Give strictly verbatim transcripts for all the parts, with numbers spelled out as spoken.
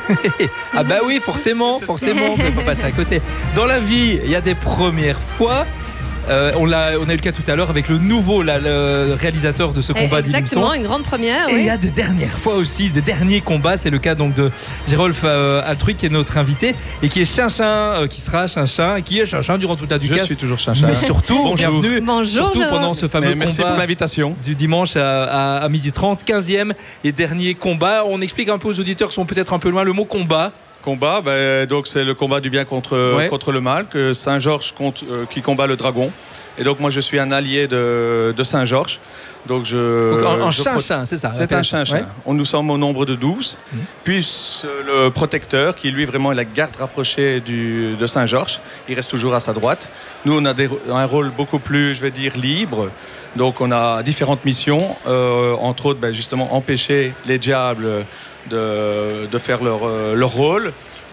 Ah bah oui, forcément, forcément, on ne peut pas passer à côté. Dans la vie, il y a des premières fois. Euh, on, l'a, on a eu le cas tout à l'heure avec le nouveau là, le réalisateur de ce combat d'Ilimson. Exactement, une grande première. Et il oui. y a des dernières fois aussi, des derniers combats. C'est le cas donc de Gérolf euh, Altruy qui est notre invité et qui est Chinchin, euh, qui sera Chinchin, qui est Chinchin durant toute la Je Ducasse. suis toujours Chinchin. Mais surtout, Bonjour. bienvenue. Bonjour, surtout Gérolf. pendant ce fameux Mais merci combat pour l'invitation. du dimanche à, à, à midi trente, quinzième et dernier combat. On explique un peu aux auditeurs qui sont peut-être un peu loin le mot combat. Combat, ben, donc c'est le combat du bien contre, Ouais. contre le mal, que Saint-Georges compte, euh, qui combat le dragon. Et donc moi je suis un allié de, de Saint-Georges. Donc je. Donc en, en je Chinchin, c'est ça. C'est un Chinchin. Ouais. On nous sommes au nombre de douze. Mmh. Puis euh, le protecteur, qui lui vraiment est la garde rapprochée du, de Saint-Georges, il reste toujours à sa droite. Nous, on a des, un rôle beaucoup plus, je vais dire, libre. Donc on a différentes missions, euh, entre autres, ben, justement, empêcher les diables de, de faire leur, euh, leur rôle.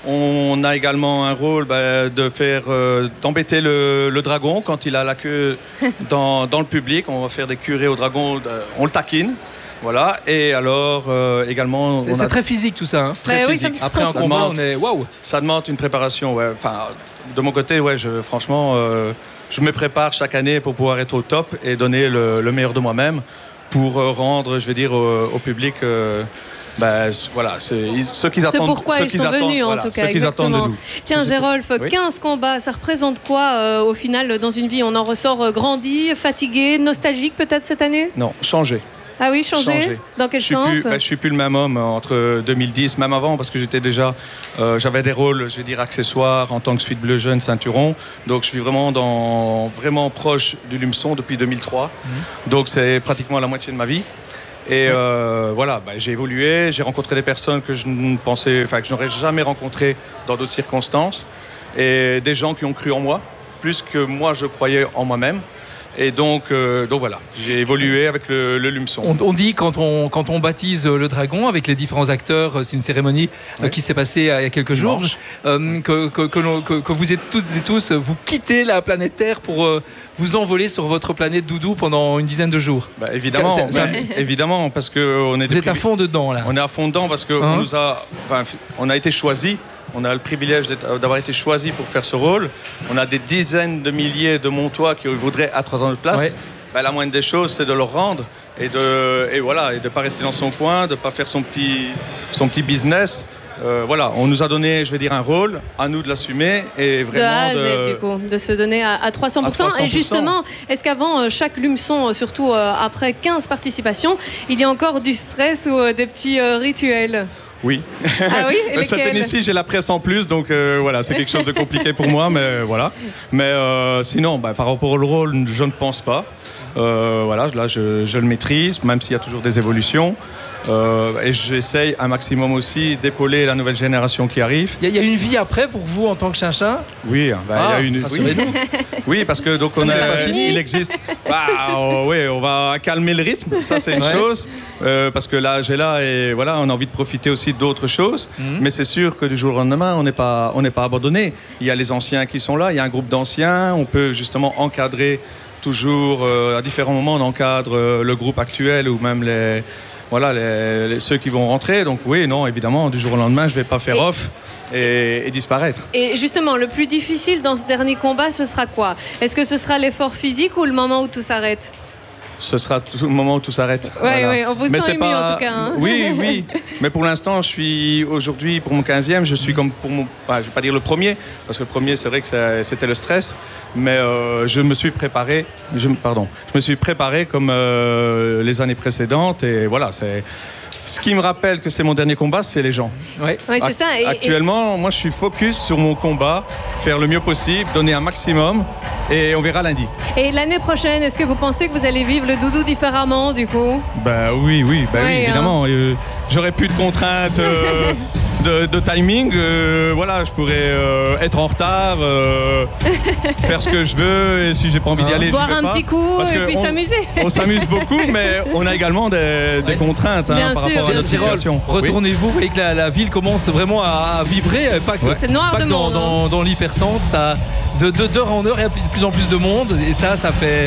On a également un rôle bah, de faire euh, d'embêter le, le dragon quand il a la queue dans, dans le public. On va faire des curés au dragon, euh, on le taquine. Voilà. Et alors euh, également, C'est, on c'est a très physique tout ça. Hein. très Ouais, oui, physique. ça me Après un ça combat, demande, on est waouh. ça demande une préparation. Ouais. Enfin, de mon côté, ouais, je, franchement, euh, je me prépare chaque année pour pouvoir être au top et donner le, le meilleur de moi-même pour euh, rendre, je vais dire, au, au public. Euh, Ben, voilà, c'est ce qu'ils attendent. C'est pourquoi ce ils qu'ils sont attendent, venus en voilà, tout ce cas. qu'ils attendent de Exactement. nous. Tiens, C'est- Gérolf, oui. quinze combats, ça représente quoi euh, au final dans une vie? On en ressort euh, grandi, fatigué, nostalgique peut-être cette année? Non, changer. Ah oui, changer, Changer. Dans quel Je suis sens? plus, ben, je suis plus le même homme entre deux mille dix, même avant, parce que j'étais déjà, euh, j'avais des rôles, je vais dire accessoires en tant que suite bleu jeune ceinturon. Donc je suis vraiment dans, vraiment proche du Lumeçon depuis deux mille trois. Mmh. Donc c'est pratiquement la moitié de ma vie. Et euh, voilà, bah, j'ai évolué, j'ai rencontré des personnes que je ne pensais, enfin que je n'aurais jamais rencontrées dans d'autres circonstances, et des gens qui ont cru en moi, plus que moi je croyais en moi-même. Et donc, euh, donc voilà, j'ai évolué avec le, le Lumeçon. On, on dit quand on, quand on baptise le dragon avec les différents acteurs, c'est une cérémonie Ouais. qui s'est passée il y a quelques jours, euh, que, que, que, l'on- que, que vous êtes toutes et tous, vous quittez la planète Terre pour euh, vous envoler sur votre planète Doudou pendant une dizaine de jours. Bah, évidemment, C'est- c'est- bah, évidemment, parce que on est Vous des êtes à privi- fond dedans là. On est à fond dedans parce qu'on Hein nous a, enfin, on a été choisi. On a le privilège d'être- d'avoir été choisi pour faire ce rôle. On a des dizaines de milliers de Montois qui voudraient être dans notre place. Ouais. Ben, la moindre des choses, c'est de leur rendre et de et voilà et de pas rester dans son coin, de pas faire son petit son petit business. Euh, voilà, on nous a donné, je vais dire, un rôle, à nous de l'assumer et De A vraiment à Z, de. du coup, de se donner à, à trois cents pour cent. À trois cents Et pour cent. justement, est-ce qu'avant euh, chaque Lumeçon, euh, surtout euh, après quinze participations, il y a encore du stress ou euh, des petits euh, rituels? Oui. Ah oui, et Cette lesquels? année-ci, j'ai la presse en plus, donc euh, voilà, c'est quelque chose de compliqué pour moi, mais voilà. Mais euh, sinon, bah, par rapport au rôle, je ne pense pas. Euh, voilà, là, je, je le maîtrise, même s'il y a toujours des évolutions. Euh, et j'essaye un maximum aussi d'épauler la nouvelle génération qui arrive. Il y, a- il y a une vie après pour vous en tant que Chinchin? Oui, bah, Ah, il y a une. Oui, rassurez-nous. oui, parce que donc Ça on n'est a, pas fini. il existe. Bah, oh, oui, on va calmer le rythme. Ça, c'est une Ouais. chose, euh, parce que l'âge est là et voilà, on a envie de profiter aussi d'autres choses. Mhm. Mais c'est sûr que du jour au lendemain, on n'est pas, on n'est pas abandonné. Il y a les anciens qui sont là. Il y a un groupe d'anciens. On peut justement encadrer toujours euh, à différents moments. On encadre euh, le groupe actuel ou même les. Voilà, les, les- ceux qui vont rentrer. Donc oui, non, évidemment, du jour au lendemain, je ne vais pas faire Et- off et, et disparaître. Et justement, le plus difficile dans ce dernier combat, ce sera quoi? Est-ce que ce sera l'effort physique ou le moment où tout s'arrête? Ce sera tout le moment où tout s'arrête. Oui, oui, on vous Mais sent c'est ému pas- en tout cas. hein. Oui, oui. Mais pour l'instant, je suis aujourd'hui, pour mon quinzième, je suis comme pour mon. Enfin, je ne vais pas dire le premier, parce que le premier, c'est vrai que ça- c'était le stress. Mais euh, je me suis préparé. Je, pardon. Je me suis préparé comme euh, les années précédentes. Et voilà, c'est. Ce qui me rappelle que c'est mon dernier combat, c'est les gens. Ouais. Oui, c'est Ac- ça. Et- et- Actuellement, moi, je suis focus sur mon combat, faire le mieux possible, donner un maximum, et on verra lundi. Et, l'année prochaine, est-ce que vous pensez que vous allez vivre le doudou différemment du coup? Bah oui, oui, bah Ouais, oui, hein. évidemment. Euh, j'aurais plus de contraintes euh, de, de timing. euh, voilà, je pourrais euh, être en retard, euh, faire ce que je veux, et si j'ai pas envie d'y aller, Boire je vais un pas. petit coup Parce et que puis on- s'amuser. On s'amuse beaucoup, mais on a également des, des Ouais. contraintes hein, Bien par sûr, rapport à bien notre sûr. Gérolf, situation. Oui. retournez-vous, vous voyez que la, la ville commence vraiment à, à vibrer, euh, pas que, Ouais. C'est noir pas de que dans, monde, hein. dans, dans l'hypercentre, ça, de, de d'heure en heure, il y a de plus en plus de monde, et ça, ça fait,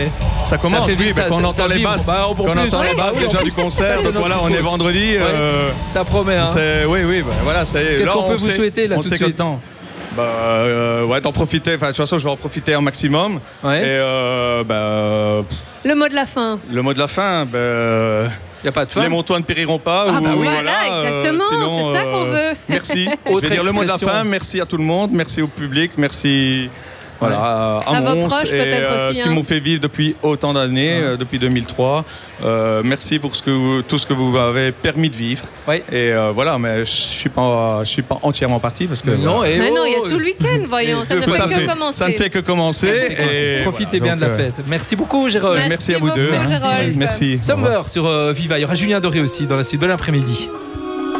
Ça commence, fait oui, vite, bah, ça- quand on ça- entend ça les vibre. basses, Bah, en quand on plus, entend ouais, les bah basses, oui, c'est déjà en du plus. concert. Ça, c'est Donc notre voilà, on faute. est vendredi. euh, Ça promet. Hein. c'est- Oui, oui, bah, voilà. c'est- Qu'est-ce là, qu'on on peut vous sait- souhaiter, là, on tout de sait quel suite temps. Bah, euh, ouais, d'en profiter. Enfin, de toute façon, je vais en profiter un maximum. Ouais. Et euh, bah, Le mot de la fin. le mot de la fin, bah, Il n'y a pas de fin. les Montois ne périront pas. Ah, ou, bah oui. Voilà, euh, exactement, sinon, c'est ça qu'on euh, veut. Merci. Je Autre vais dire le mot de la expression. fin. Merci à tout le monde. Merci au public. Merci. Voilà, à, À vos Mons proches, et peut-être euh, aussi, ce qu'ils hein. m'ont fait vivre depuis autant d'années, euh, depuis deux mille trois. Euh, merci pour ce que vous- tout ce que vous m'avez permis de vivre. Ouais. Et euh, voilà, mais je suis pas, je suis pas entièrement parti parce que. Mais non, voilà. et Mais non, il y oh, a tout le week-end, voyons. Ça ne Tout fait à que fait. commencer. Ça ne fait que commencer. Et Profitez voilà, bien de la donc, euh, fête. Merci beaucoup, Gérald. Merci Merci à vous deux. beaucoup, hein. Gérald. Merci. Summer sur euh, Viva. Il y aura Julien Doré aussi dans la suite. Bon après-midi.